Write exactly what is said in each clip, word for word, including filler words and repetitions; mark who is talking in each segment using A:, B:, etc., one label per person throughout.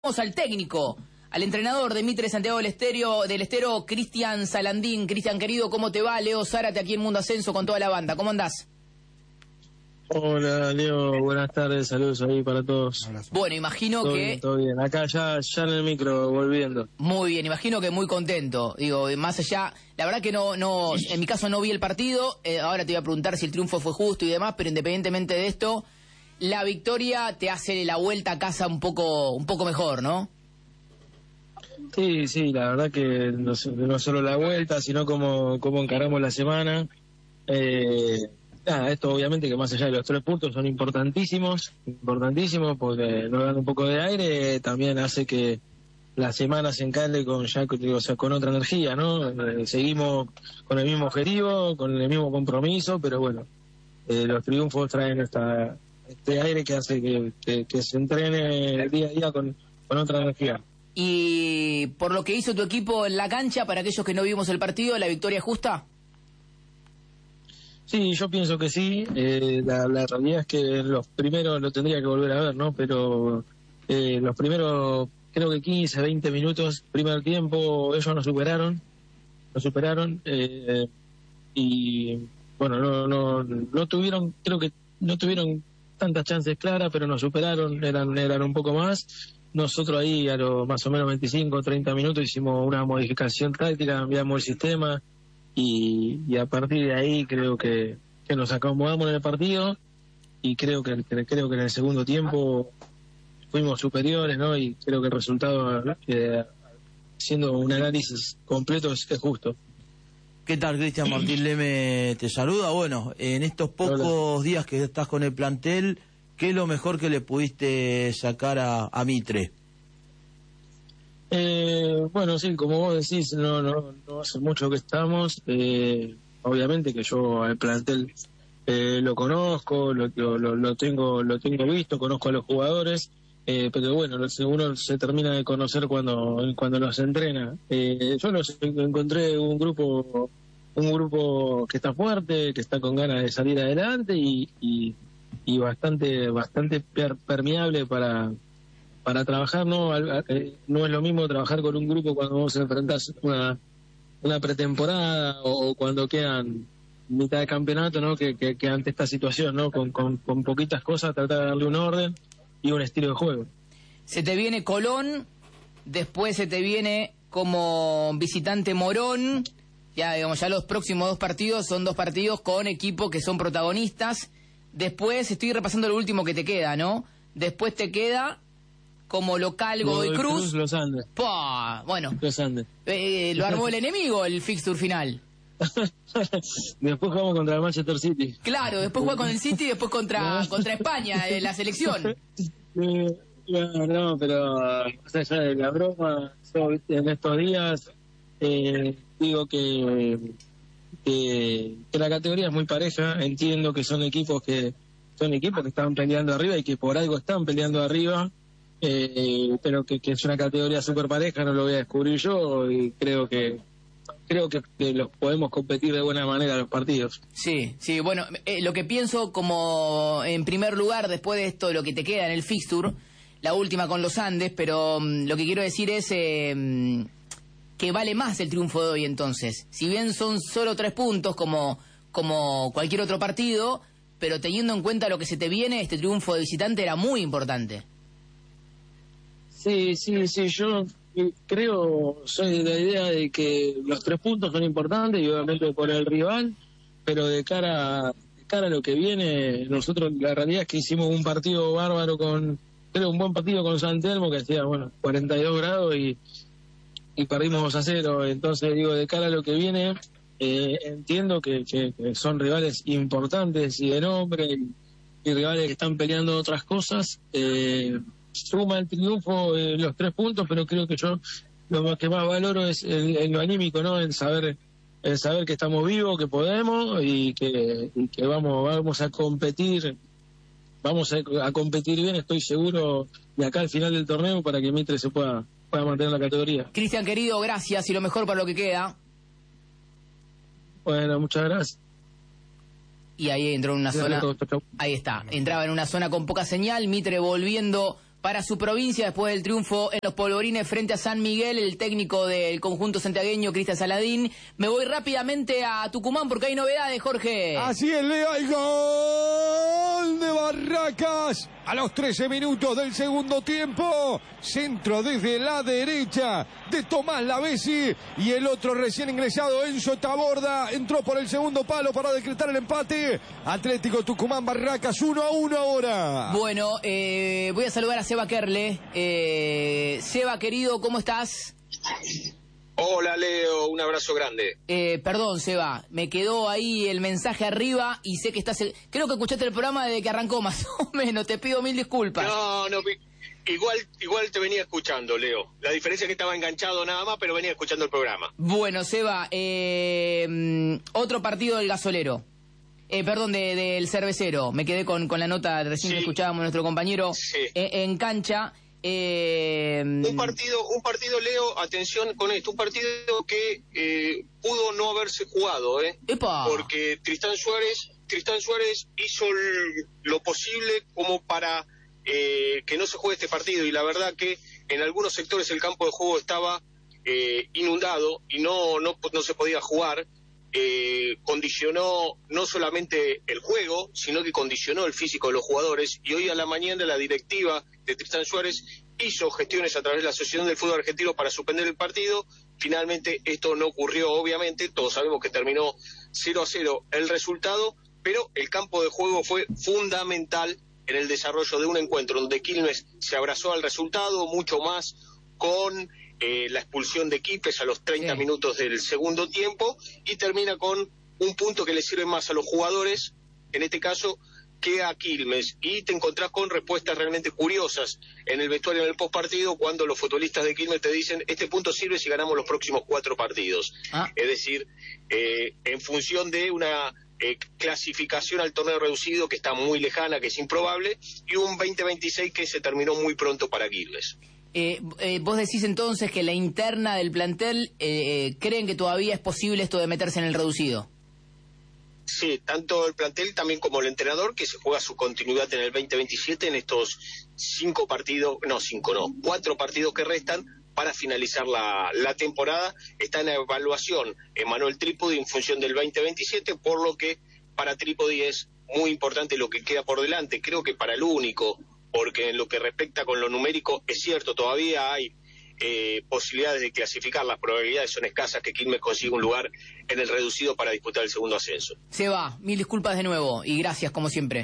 A: Vamos al técnico, al entrenador de Mitre Santiago del Estero, del Estero, Cristian Salandín. Cristian, querido, ¿cómo te va? Leo Zárate aquí en Mundo Ascenso con toda la banda. ¿Cómo andás?
B: Hola, Leo. Buenas tardes. Saludos ahí para todos.
A: Bueno, imagino
B: todo
A: que...
B: Bien, todo bien. Acá ya, ya en el micro, volviendo.
A: Muy bien, imagino que muy contento. Digo, más allá... La verdad que no, no, en mi caso no vi el partido. Eh, ahora te voy a preguntar si el triunfo fue justo y demás, pero independientemente de esto, la victoria te hace la vuelta a casa un poco, un poco mejor, ¿no?
B: Sí, sí, la verdad que no, no solo la vuelta, sino cómo, cómo encaramos la semana. Eh, nada, esto obviamente que más allá de los tres puntos son importantísimos, importantísimos porque nos dan un poco de aire, también hace que la semana se encale con ya o sea, con otra energía, ¿no? Eh, seguimos con el mismo objetivo, con el mismo compromiso, pero bueno, eh, los triunfos traen esta, este aire que hace que, que, que se entrene día a día con, con otra energía.
A: Y por lo que hizo tu equipo en la cancha, para aquellos que no vimos el partido, ¿la victoria es justa?
B: Sí, yo pienso que sí. Eh, la, la realidad es que los primeros lo tendría que volver a ver, ¿no? Pero eh, los primeros, creo que quince, veinte minutos, primer tiempo, ellos nos superaron, nos superaron eh, y bueno, no, no, no tuvieron, creo que no tuvieron tantas chances claras, pero nos superaron, eran, eran un poco más. Nosotros ahí a los más o menos veinticinco, treinta minutos hicimos una modificación táctica, cambiamos el sistema y, y a partir de ahí creo que, que nos acomodamos en el partido y creo que, que creo que en el segundo tiempo fuimos superiores, ¿no? Y creo que el resultado, eh, siendo un análisis completo, es, es justo.
C: ¿Qué tal, Cristian? Martín Leme te saluda. Bueno, en estos pocos Hola. días que estás con el plantel, ¿qué es lo mejor que le pudiste sacar a, a Mitre?
B: Eh, bueno, sí, como vos decís, no, no, no hace mucho que estamos. Eh, obviamente que yo al plantel eh, lo conozco, lo, lo, lo tengo, lo tengo visto, conozco a los jugadores, eh, pero bueno, uno se termina de conocer cuando, cuando los entrena. Eh, yo los encontré un grupo, un grupo que está fuerte, que está con ganas de salir adelante y, y y bastante bastante per, permeable para para trabajar, no no es lo mismo trabajar con un grupo cuando vos enfrentás una una pretemporada o, o cuando quedan mitad de campeonato, no que, que, que ante esta situación, no con, con, con poquitas cosas tratar de darle un orden y un estilo de juego.
A: Se te viene Colón, después se te viene como visitante Morón, ya digamos ya los próximos dos partidos son dos partidos con equipos que son protagonistas. Después, estoy repasando lo último que te queda, ¿no? Después te queda como local Godoy Cruz.
B: Cruz Los Andes.
A: ¡Pah! Bueno,
B: Los Andes.
A: Eh, lo armó el enemigo el fixture final.
B: Después jugamos contra el Manchester City.
A: Claro, después juega con el City y después contra contra España, eh, la selección.
B: No, no, pero más allá de la broma, yo, en estos días eh, digo que... Que, que la categoría es muy pareja, entiendo que son equipos que son equipos que están peleando arriba y que por algo están peleando arriba, eh, pero que, que es una categoría súper pareja, no lo voy a descubrir yo y creo que creo que, que los podemos competir de buena manera los partidos.
A: Sí, sí, bueno, eh, lo que pienso como en primer lugar después de esto, lo que te queda en el fixture, la última con los Andes, pero um, lo que quiero decir es... Eh, que vale más el triunfo de hoy entonces. Si bien son solo tres puntos como, como cualquier otro partido, pero teniendo en cuenta lo que se te viene, este triunfo de visitante era muy importante.
B: Sí, sí, sí, yo creo, soy de la idea de que los tres puntos son importantes y obviamente por el rival, pero de cara, de cara a lo que viene, nosotros la realidad es que hicimos un partido bárbaro con, creo un buen partido con San Telmo que hacía, bueno, cuarenta y dos grados y y perdimos dos a cero, entonces digo, de cara a lo que viene, eh, entiendo que, que, que son rivales importantes y de nombre, y, y rivales que están peleando otras cosas, eh, suma el triunfo eh, los tres puntos, pero creo que yo lo que más valoro es el, el lo anímico, ¿no? El saber, el saber que estamos vivos, que podemos y que, y que vamos, vamos a competir, vamos a, a competir bien, estoy seguro, de acá al final del torneo para que Mitre se pueda para mantener la categoría.
A: Cristian, querido, gracias y lo mejor para lo que queda.
B: Bueno, muchas gracias.
A: Y ahí entró en una zona... Ahí está, entraba en una zona con poca señal, Mitre volviendo para su provincia después del triunfo en los Polvorines frente a San Miguel, el técnico del conjunto santiagueño, Cristian Saladín. Me voy rápidamente a Tucumán porque hay novedades, Jorge.
D: Así es, Leo, hay gol de Barracas a los trece minutos del segundo tiempo. Centro desde la derecha de Tomás Lavesi y el otro recién ingresado, Enzo Taborda, entró por el segundo palo para decretar el empate. Atlético Tucumán Barracas uno a uno ahora.
A: Bueno, eh, voy a saludar a Seba Kerle. Eh, Seba, querido, ¿cómo estás?
E: Hola, Leo, un abrazo grande.
A: Eh, perdón, Seba, me quedó ahí el mensaje arriba y sé que estás... El... Creo que escuchaste el programa desde que arrancó, más o menos, te pido mil disculpas.
E: No, no, igual, igual te venía escuchando, Leo. La diferencia es que estaba enganchado nada más, pero venía escuchando el programa.
A: Bueno, Seba, eh, otro partido del gasolero. Eh, perdón, de, del cervecero. Me quedé con, con la nota, recién
E: sí.
A: escuchábamos a nuestro compañero
E: sí.
A: eh, en cancha. Eh...
E: Un partido, un partido, Leo, atención con esto, un partido que eh, pudo no haberse jugado, ¿eh?
A: ¡Epa!
E: Porque Tristán Suárez, Tristán Suárez hizo el, lo posible como para eh, que no se juegue este partido, y la verdad que en algunos sectores el campo de juego estaba eh, inundado y no, no, no se podía jugar. Eh, condicionó no solamente el juego, sino que condicionó el físico de los jugadores, y hoy a la mañana la directiva de Tristán Suárez hizo gestiones a través de la Asociación del Fútbol Argentino para suspender el partido. Finalmente esto no ocurrió, obviamente, todos sabemos que terminó cero a cero el resultado, pero el campo de juego fue fundamental en el desarrollo de un encuentro donde Quilmes se abrazó al resultado, mucho más con Eh, la expulsión de Quipes a los treinta sí. minutos del segundo tiempo, y termina con un punto que le sirve más a los jugadores, en este caso, que a Quilmes. Y te encontrás con respuestas realmente curiosas en el vestuario en el postpartido, cuando los futbolistas de Quilmes te dicen: este punto sirve si ganamos los próximos cuatro partidos. Ah. Es decir, eh, en función de una eh, clasificación al torneo reducido que está muy lejana, que es improbable, y un veinte veintiséis que se terminó muy pronto para Quilmes.
A: Eh, eh, vos decís entonces que la interna del plantel eh, creen que todavía es posible esto de meterse en el reducido.
E: Sí, tanto el plantel también como el entrenador, que se juega su continuidad en el veinte veintisiete en estos cinco partidos, no cinco no, cuatro partidos que restan para finalizar la, la temporada. Está en evaluación Emanuel Trípodi en función del veinte veintisiete, por lo que para Trípodi es muy importante lo que queda por delante. Creo que para el único, porque en lo que respecta con lo numérico, es cierto, todavía hay eh, posibilidades de clasificar, las probabilidades son escasas que Quilmes consiga un lugar en el reducido para disputar el segundo ascenso.
A: Seba, mil disculpas de nuevo y gracias como siempre.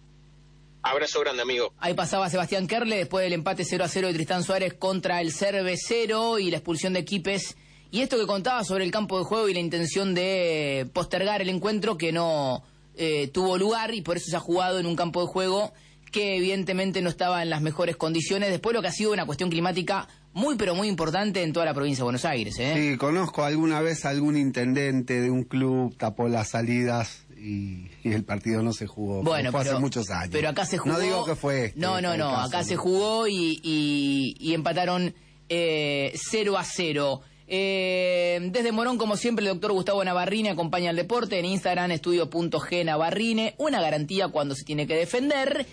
E: Abrazo grande, amigo.
A: Ahí pasaba Sebastián Kerle después del empate cero a cero de Tristán Suárez contra el Cervecero y la expulsión de Quipes. Y esto que contaba sobre el campo de juego y la intención de postergar el encuentro, que no eh, tuvo lugar, y por eso se ha jugado en un campo de juego que evidentemente no estaba en las mejores condiciones, después lo que ha sido una cuestión climática muy pero muy importante en toda la provincia de Buenos Aires, ¿eh?
F: Sí, conozco alguna vez a algún intendente de un club, tapó las salidas y, y el partido no se jugó.
A: Bueno,
F: fue
A: pero,
F: hace muchos años.
A: Pero acá se jugó...
F: No digo que fue este.
A: No, no, no, caso, acá ¿no? se jugó y, y, y empataron eh, cero a cero. Eh, desde Morón, como siempre, el doctor Gustavo Navarrine acompaña al deporte en Instagram, estudio punto g navarrine, una garantía cuando se tiene que defender.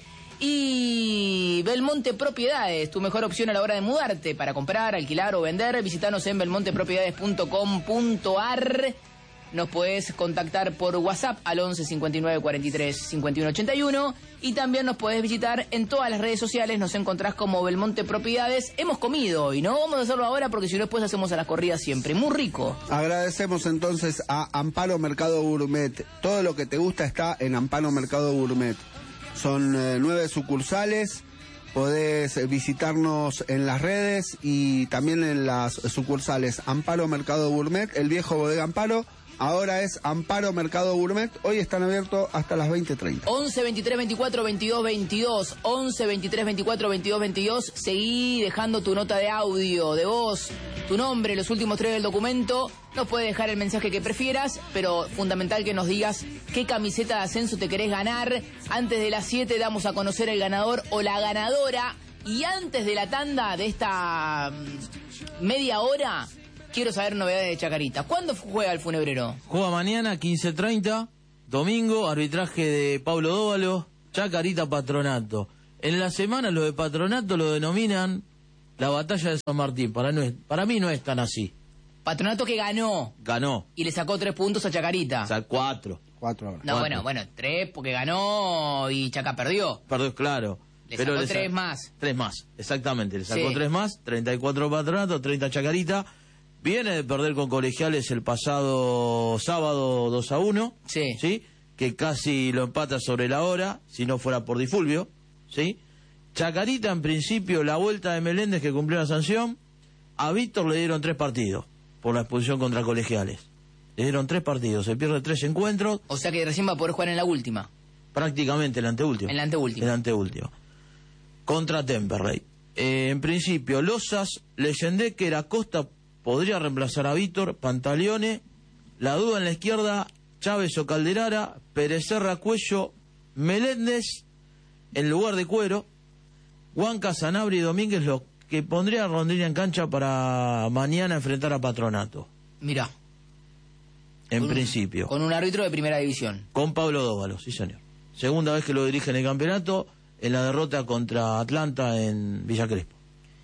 A: Y Belmonte Propiedades, tu mejor opción a la hora de mudarte, para comprar, alquilar o vender. Visítanos en belmonte propiedades punto com punto a r. Nos podés contactar por WhatsApp al once cincuenta y nueve cuarenta y tres cincuenta y uno ochenta y uno. Y también nos podés visitar en todas las redes sociales, nos encontrás como Belmonte Propiedades. Hemos comido y no vamos a hacerlo ahora porque si no después hacemos a las corridas siempre. Muy rico.
F: Agradecemos entonces a Amparo Mercado Gourmet. Todo lo que te gusta está en Amparo Mercado Gourmet. Son eh, nueve sucursales, podés visitarnos en las redes y también en las sucursales Amparo Mercado Gourmet, el viejo Bodega Amparo, ahora es Amparo Mercado Gourmet, hoy están abiertos hasta las veinte treinta.
A: once, veintitrés, veinticuatro, veintidós, veintidós, once, veintitrés, veinticuatro, veintidós, veintidós, seguí dejando tu nota de audio, de voz, tu nombre, los últimos tres del documento. Nos puedes dejar el mensaje que prefieras, pero fundamental que nos digas qué camiseta de ascenso te querés ganar. Antes de las siete damos a conocer el ganador o la ganadora. Y antes de la tanda de esta media hora, quiero saber novedades de Chacarita. ¿Cuándo juega el Funebrero?
C: Juega mañana, quince treinta, domingo, arbitraje de Pablo Dóvalo, Chacarita Patronato. En la semana los de Patronato lo denominan la batalla de San Martín. Para, no es, para mí no es tan así.
A: Patronato que ganó.
C: Ganó.
A: Y le sacó tres puntos a Chacarita.
C: O sea, cuatro.
F: Cuatro ahora.
A: No,
C: cuatro.
A: bueno, bueno, tres porque ganó y Chaca perdió.
C: Perdón, claro.
A: Le
C: Pero
A: sacó
C: le sa-
A: tres más.
C: Tres más, exactamente. Le sacó
A: Sí.
C: tres más, treinta y cuatro Patronato, treinta Chacarita. Viene de perder con Colegiales el pasado sábado dos a uno.
A: Sí.
C: ¿Sí? Que casi lo empata sobre la hora, si no fuera por Di Fulvio. ¿Sí? Chacarita, en principio, la vuelta de Meléndez que cumplió la sanción. A Víctor le dieron tres partidos por la expulsión contra Colegiales. Le dieron tres partidos, se pierde tres encuentros,
A: O sea que recién va a poder jugar en la última.
C: prácticamente el anteúltimo.
A: En la anteúltima.
C: El anteúltimo. Contra Temperley. Eh, en principio, Losas, Leyendecker, Acosta podría reemplazar a Víctor, Pantaleone, la duda en la izquierda, Chávez o Calderara, Perecerra, Cuello, Meléndez, en lugar de Cuero, Huanca, Sanabria y Domínguez, lo que pondría a Rondina en cancha para mañana enfrentar a Patronato.
A: Mirá.
C: En
A: Con un-
C: principio.
A: Con un árbitro de primera división.
C: Con Pablo Dóvalo, sí señor. Segunda vez que lo dirige en el campeonato, en la derrota contra Atlanta en Villa Crespo.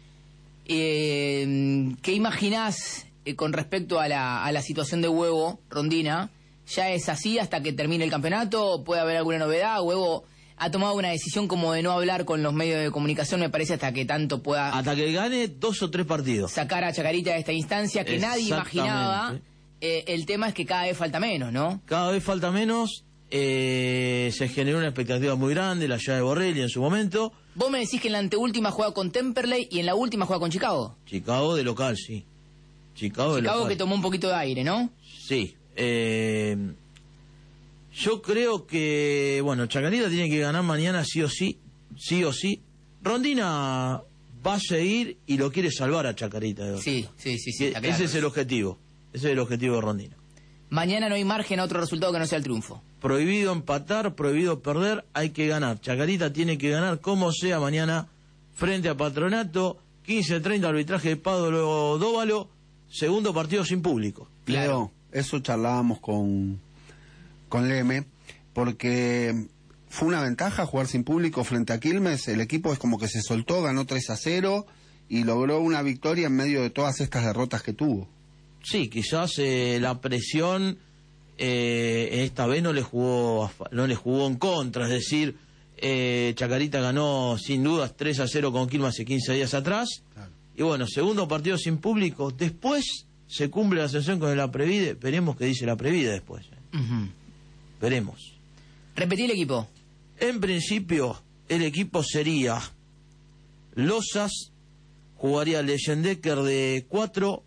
A: Eh, ¿Qué imaginás eh, con respecto a la, a la situación de Huevo, Rondina? ¿Ya es así hasta que termine el campeonato? ¿Puede haber alguna novedad? Huevo ha tomado una decisión como de no hablar con los medios de comunicación, me parece, hasta que tanto pueda
C: Hasta que gane dos o tres partidos.
A: sacar a Chacarita de esta instancia que nadie
C: Exactamente.
A: imaginaba. Eh, el tema es que cada vez falta menos, ¿no?
C: Cada vez falta menos. eh, se generó una expectativa muy grande, la llave de Borrelli en su momento.
A: Vos me decís que en la anteúltima juega con Temperley y en la última juega con Chicago.
C: Chicago de local, sí. Chicago de
A: Chicago
C: local.
A: que tomó un poquito de aire, ¿no?
C: Sí. eh, yo creo que, bueno, Chacarita tiene que ganar mañana sí o sí, sí o sí. Rondina va a seguir y lo quiere salvar a Chacarita.
A: Sí, sí, sí, sí.
C: Que
A: está claro.
C: ese es el objetivo. Ese es el objetivo de Rondina.
A: Mañana no hay margen a otro resultado que no sea el triunfo.
C: Prohibido empatar, prohibido perder, hay que ganar. Chacarita tiene que ganar como sea mañana frente a Patronato. quince treinta arbitraje de Pablo Dóvalo. Segundo partido sin público.
A: Claro.
F: Leo, eso charlábamos con, con Leme, porque fue una ventaja jugar sin público frente a Quilmes. El equipo es como que se soltó, ganó tres a cero y logró una victoria en medio de todas estas derrotas que tuvo.
C: Sí, quizás eh, la presión eh, esta vez no le jugó a fa- no le jugó en contra, es decir, eh, Chacarita ganó sin dudas tres a cero con Quilmes hace quince días atrás.
F: Claro.
C: Y bueno, segundo partido sin público. Después se cumple la sesión con la Previde. Veremos qué dice la Previde después. eh.
A: Ujú.
C: Veremos.
A: Repetí el equipo.
C: En principio, el equipo sería Losas, jugaría Leyendecker de cuatro,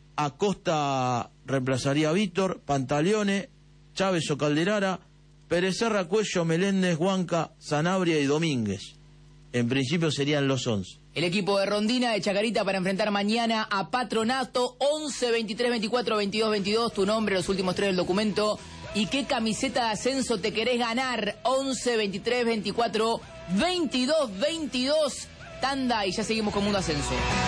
C: Acosta reemplazaría a Víctor, Pantaleone, Chávez o Calderara, Perecerra, Cuello, Meléndez, Huanca, Sanabria y Domínguez. En principio serían los once.
A: El equipo de Rondina de Chacarita para enfrentar mañana a Patronato. Once, veintitrés, veinticuatro, veintidós, veintidós. Tu nombre, los últimos tres del documento. ¿Y qué camiseta de ascenso te querés ganar? Once, veintitrés, veinticuatro, veintidós, veintidós. Tanda y ya seguimos con Mundo Ascenso.